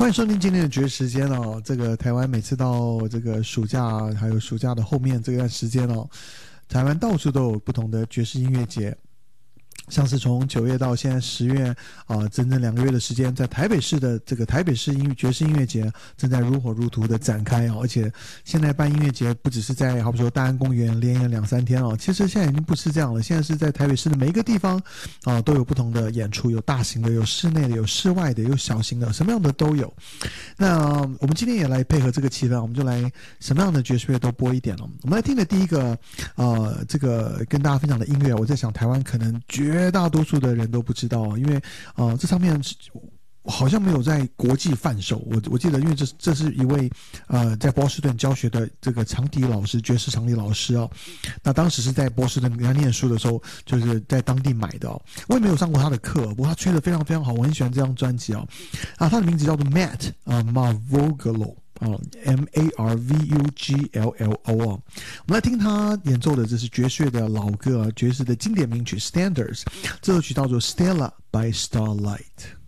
欢迎收听今天的爵士时间哦。这个台湾每次到这个暑假，还有暑假的后面这段时间哦，台湾到处都有不同的爵士音乐节。像是从9月到现在10月整整2个月的时间，在台北市的这个台北市爵士音乐节正在如火如荼的展开哦。而且现在办音乐节不只是在好比说大安公园连演2-3天哦，其实现在已经不是这样了，现在是在台北市的每一个地方都有不同的演出，有大型的，有室内的，有室外的，有小型的，什么样的都有。那我们今天也来配合这个气氛，我们就来什么样的爵士乐都播一点了。我们来听的第一个这个跟大家分享的音乐，我在想台湾可能绝大多数的人都不知道，因为这唱片好像没有在国际贩售。我记得，因为这是一位在波士顿教学的这个长笛老师，爵士长笛老师哦。那当时是在波士顿跟他念书的时候，就是在当地买的哦。我也没有上过他的课，不过他吹得非常非常好，我很喜欢这张专辑哦。他的名字叫做 Matt Marvoglu。Marvuglo 我们来听他演奏的，这是爵士的老歌，爵士的经典名曲 Standards， 这首曲叫做 Stella by Starlight。